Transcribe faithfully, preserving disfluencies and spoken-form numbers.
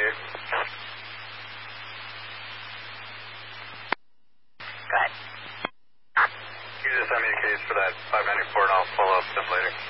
case. Go ahead. You just send me a case for that five ninety-four and I'll follow up with them later.